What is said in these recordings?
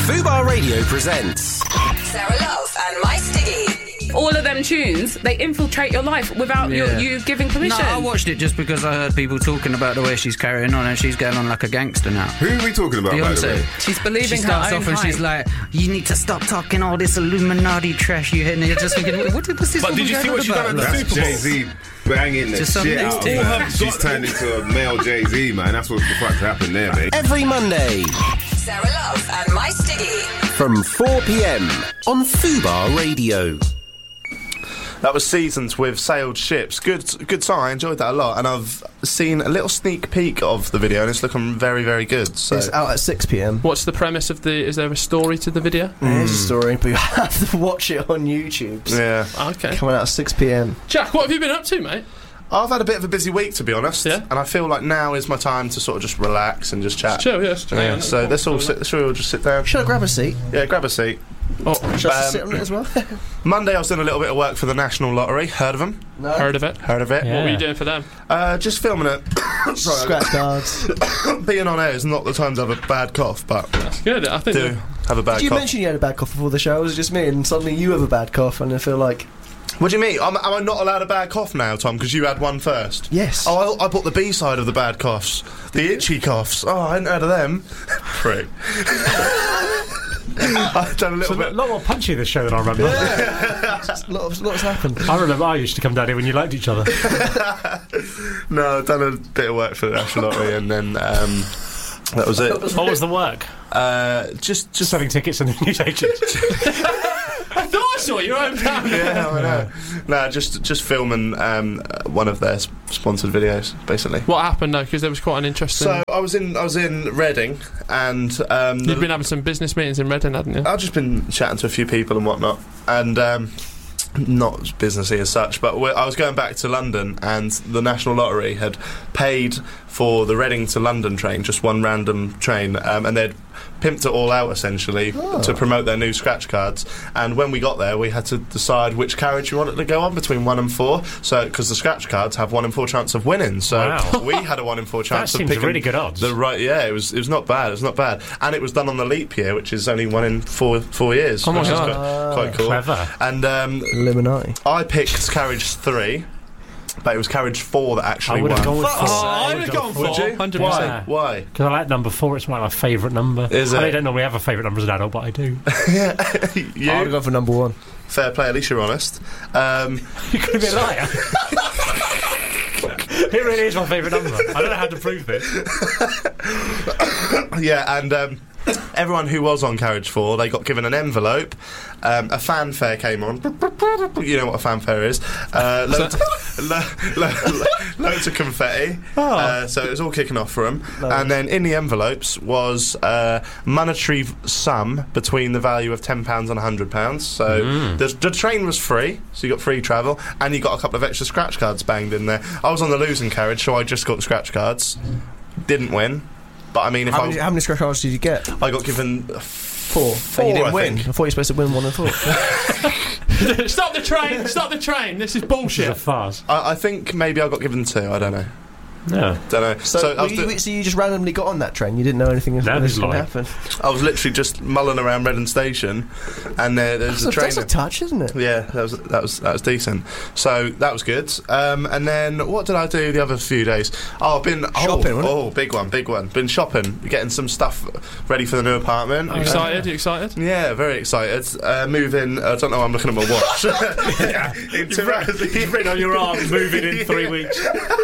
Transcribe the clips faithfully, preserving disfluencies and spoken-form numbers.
Fubar Radio presents Sarah Love and My Stiggy. All of them tunes, they infiltrate your life without Yeah. you, you giving permission. No, I watched it just because I heard people talking about the way she's carrying on, and she's going on like a gangster now. Who are we talking about, by the way? Beyonce. She's believing She starts her own off and hype. she's like, "You need to stop talking all this Illuminati trash you hear." And you're just thinking, "What did this?" But did you see what she done at the That's Super Bowl? Jay-Z banging the Just some shit out of mixtape. her. She's turned into a male Jay-Z, man. That's what the fuck's happened there, mate. every Monday Sarah Love and My Stiggy. from four p.m. on Fubar Radio. That was Seasons with Sailed Ships. Good good song, I enjoyed that a lot. And I've seen a little sneak peek of the video and it's looking very, very good. So It's out at six p.m. What's the premise of the... Is there a story to the video? Here's a story, but you have to watch it on YouTube. yeah. Okay. Coming out at six p.m. Jack, what have you been up to, mate? I've had a bit of a busy week, to be honest. Yeah? And I feel like now is my time to sort of just relax and just chat. Chill, yes. Yeah, so let's all sit, should we all just sit down? Should I grab a seat? Yeah, grab a seat. Oh, Should I Um, sit on it as well? Monday I was doing a little bit of work for the National Lottery. Heard of them? No. heard of it. Heard of it? What were you doing for them? Uh, just filming it. Sorry, Scratch cards. being on air is not the time to have a bad cough, but That's good. I think... do have a bad Did you cough. mention you had a bad cough before the show? Or was it just me and suddenly you have a bad cough and I feel like... What do you mean? Am, am I not allowed a bad cough now, Tom? Because you had one first. Yes. Oh, I, I bought the B side of the bad coughs, the itchy coughs. Oh, I hadn't heard of them. Prick. I've done a little A bit. lot more punchy this show than I remember. Just lots, lots happened. I remember I used to come down here when you liked each other. No, I've done a bit of work for the National Lottery, and then um, that was it. What was the work? Uh, just, just Selling tickets and the newsagent. I thought I saw your own family. yeah, I know. No, just, just filming um, one of their s- sponsored videos, basically. What happened, though? Because there was quite an interesting... So I was in, I was in Reading, and um, You've been having some business meetings in Reading, hadn't you? I've just been chatting to a few people and whatnot, and um, not businessy as such, but we I was going back to London, and the National Lottery had paid for the Reading to London train, just one random train, um, and they'd pimped it all out essentially Oh. to promote their new scratch cards. And when we got there, we had to decide which carriage we wanted to go on between one and four. So because the scratch cards have one in four chance of winning, so Wow. we had a one in four That chance of seems picking really good odds. the right. Yeah, it was. It was not bad. It was not bad, and it was done on the leap year, which is only one in four four years. Oh my which is God. quite, quite cool. Clever. And um, Illuminati. I picked carriage three, but it was carriage four that I actually would won. have gone with four. Oh, I would've would have gone four. for Would you? one hundred percent. Yeah. Why? Because I like number four. It's my, my favourite number. Is I it? don't normally have a favourite number as an adult, but I do. you? I would have gone for number one. Fair play. At least you're honest. Um, You could be a liar. It really is my favourite number. I don't know how to prove this. yeah, and um, everyone who was on carriage four, they got given an envelope. Um, a fanfare came on. You know what a fanfare is. Uh, loads, lo- lo- lo- loads of confetti. Uh, so it was all kicking off for them. And then in the envelopes was a monetary v- sum between the value of ten pounds and one hundred pounds. So the, the train was free, so you got free travel, and you got a couple of extra scratch cards banged in there. I was on the losing carriage, so I just got the scratch cards. Didn't win. But I mean, if How I, many, how many scratch cards did you get? I got given Four. four, And you didn't I win. think. I thought you were supposed to win one and four. Stop the train! Stop the train! This is This is a bullshit. farce. I, I think maybe I got given two. I don't know. No. Don't know. So, So, I, were was you, do- so you just randomly got on that train? You didn't know anything was That going is to lying. happen? I was literally just mulling around Reading Station, and there, there's That's a a, train. that's a touch, isn't it? Yeah, that was that was that was decent. So that was good. Um, and then what did I do the other few days? Oh, I've been oh, Shopping, wasn't it? oh, big one, big one. Been shopping, getting some stuff ready for the new apartment. You excited? You excited? Yeah, very excited. Uh, moving. I don't know. I'm looking at my watch. yeah, in two hours. You've written on your arm, moving in three weeks.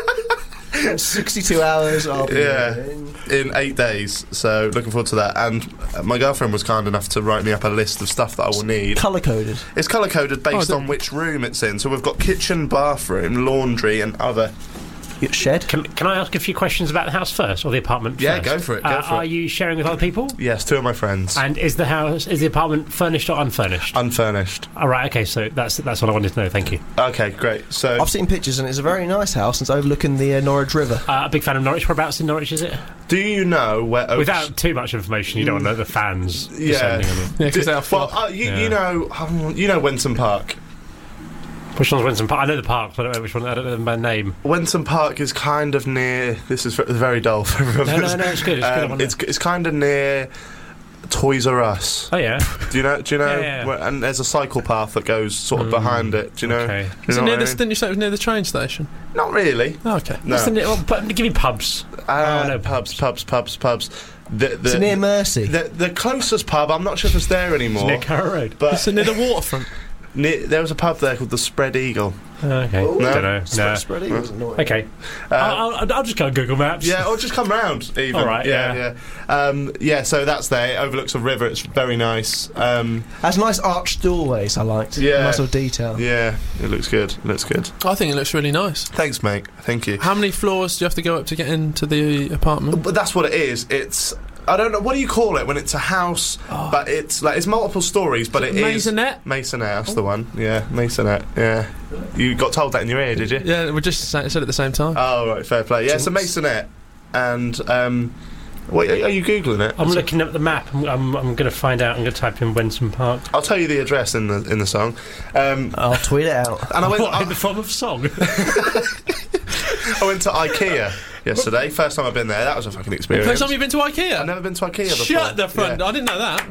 sixty-two hours. I'll be Yeah. in. in eight days, so looking forward to that. And uh, my girlfriend was kind enough to write me up a list of stuff that I will need. Colour coded. It's colour coded based Oh, on which room it's in. So we've got kitchen, bathroom, laundry, and other. Shed. Can, can I ask a few questions about the house first, or the apartment Yeah, first? go for it, go Uh, for are it. you sharing with other people? Yes, two of my friends. And is the house, is the apartment furnished or unfurnished? Unfurnished. All right, okay, so that's that's what I wanted to know. Thank you. Okay, great. So I've seen pictures and it's a very nice house. It's overlooking the uh, Norwich River. Uh, a big fan of Norwich. Whereabouts in Norwich is it? do you know where Oaks... Without too much information, you don't want the fans Yeah. descending on you. Yeah, because Do- they're well, flop. uh, you, Yeah. you know, um, you know Wenton Park. Which one's Winston Park? I know the park, but I don't know which one. I don't know by name. Wenton Park is kind of near. This is v- very dull for everyone. No, no, no, it's good. It's good. I Um, want it's it's kind of near Toys R Us. Oh yeah. Do you know? Do you know? Yeah, yeah. Where, and there's a cycle path that goes sort of Mm, behind it. Do you know? okay. Do you Is it know near what I the, mean? didn't you say it was near the train station? Not really. Oh, okay. No. What's the ne- well, but give me pubs. Uh, Oh, no, pubs, pubs, pubs, pubs. The, the, It's near Mercy. the, the closest pub, I'm not sure if it's there anymore. Near Carrow Road. But Is it near the waterfront? near, there was a pub there called the Spread Eagle. Okay. Oh. Don't know. Spread, No. spread eagles, annoying. Okay. Uh, I'll, I'll, I'll just go on Google Maps. Yeah, or just come round, even. All right, yeah, yeah. yeah. Um, yeah, so that's there. It overlooks a river. It's very nice. Um, Has nice arched doorways, I liked. Yeah. Nice little detail. yeah, it looks good. It looks good. I think it looks really nice. Thanks, mate. Thank you. How many floors do you have to go up to get into the apartment? But that's what it is. It's... I don't know, what do you call it when it's a house, but it's like it's multiple stories, but it is Maisonette? Masonette, that's the one. Yeah, Masonette. Yeah, you got told that in your ear, did you? Yeah, we just sa- said it at the same time. Oh right, fair play. Yeah, it's a Jinx. Masonette, and um, wait, are you googling it? I'm looking at the map. I'm, I'm, I'm going to find out. I'm going to type in Wensum Park. I'll tell you the address in the in the song. Um, I'll tweet it out. and I went, What, in I, the form of song? I went to IKEA yesterday. First time I've been there. That was a fucking experience. First time you've been to IKEA? I've never been to IKEA before. Shut the front. Yeah. I didn't know that.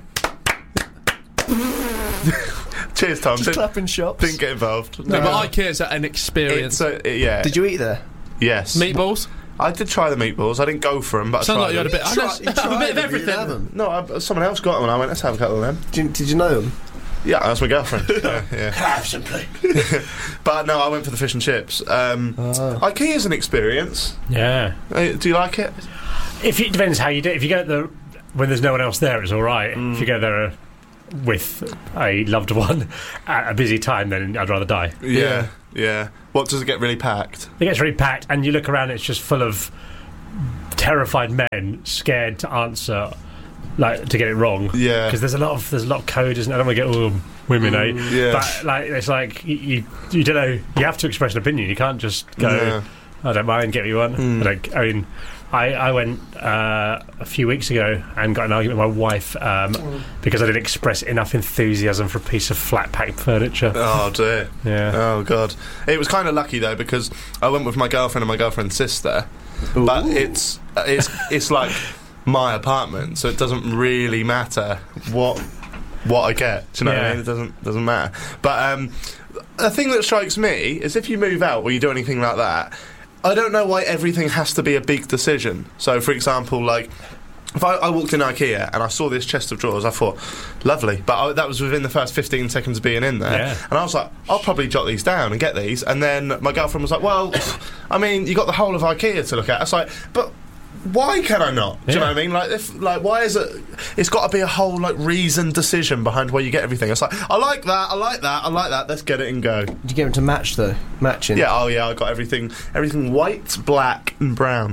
Cheers, Tom. Just Didn't, clapping shops. didn't get involved. No, Uh, but IKEA's an experience. It's a, yeah. Did you eat there? Yes. Meatballs? I did try the meatballs. I didn't go for them, but I Sounds tried like you had a them. bit. I Try- know, you have a tried bit of them, you didn't have everything. them. No, I, someone else got them, and I went, let's have a couple of them. Did you, did you know them? Yeah, that's my girlfriend. yeah, yeah. Have some, please. But no, I went for the fish and chips. Um, Oh. IKEA's an experience. Yeah. Uh, do you like it? If it depends how you do. If you go the when there's no one else there, it's all right. Mm. If you go there uh, with a loved one at a busy time, then I'd rather die. Yeah, yeah. What, does it get really packed? It gets really packed, and you look around, it's just full of terrified men scared to answer, like to get it wrong. Yeah. Because there's a lot of there's a lot of code, isn't there? I don't want to get all women, eh? yeah. But like it's like you, you you don't know. You have to express an opinion. You can't just go. Yeah. I don't mind. Get me one. Mm. I, don't, I mean, I I went uh, a few weeks ago and got in an argument with my wife um, because I didn't express enough enthusiasm for a piece of flat pack furniture. Oh dear. Yeah. Oh god. It was kind of lucky though because I went with my girlfriend and my girlfriend's sister, but it's it's it's like my apartment, so it doesn't really matter what what I get. Do you know what I Yeah. mean? It doesn't doesn't matter. But um, the thing that strikes me is if you move out or you do anything like that, I don't know why everything has to be a big decision. So, for example, like, if I, I walked in IKEA and I saw this chest of drawers, I thought, lovely. But I, that was within the first fifteen seconds of being in there. Yeah. And I was like, I'll probably jot these down and get these. And then my girlfriend was like, well, I mean, you got the whole of IKEA to look at. I was like, but why can I not? Do you Yeah. know what I mean? Like, if, like, why is it? It's got to be a whole like reasoned decision behind where you get everything. It's like, I like that, I like that, I like that. Let's get it and go. Did you get them to match though? Matching. Yeah. Oh yeah. I got everything. Everything white, black, and brown.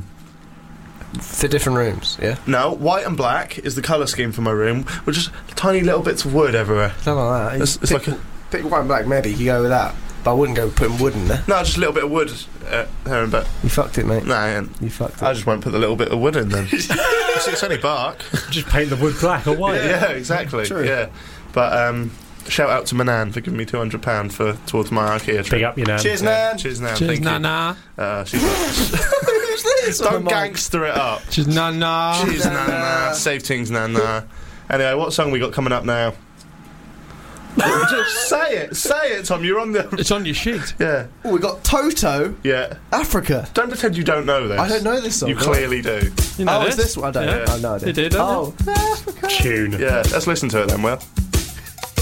For different rooms. Yeah. No, white and black is the colour scheme for my room, with just tiny little bits of wood everywhere. Something like that. It's, it's pick, like a pick white and black. Maybe you could go with that. But I wouldn't go putting wood in there. no, just a little bit of wood uh, here and there. You fucked it, mate. No, I ain't. You fucked it. I just won't put the little bit of wood in then. it's, it's only bark. Just paint the wood black or white. Yeah, exactly. True. Yeah, but um, shout out to my nan for giving me two hundred pound for towards my IKEA trip. Big up, you know. Cheers, Yeah, Nan. cheers, nan. Cheers, Thank nah, you. nah. Uh, she's like, Who's this? on don't the mic? gangster it up. Cheers, nah, nah. Cheers, Nah, nan, nah. nah. Save things, nan, nah. Anyway, what song we got coming up now? Just say it, say it, Tom. You're on the. It's on your sheet. Yeah, Oh, we got Toto, yeah. Africa. Don't pretend you don't know this. I don't know this song. You do I? clearly do. You know Oh, this? is this one? I don't Yeah. know. I know. You do, don't Oh, Africa. Tune. Yeah, let's listen to it then, Will.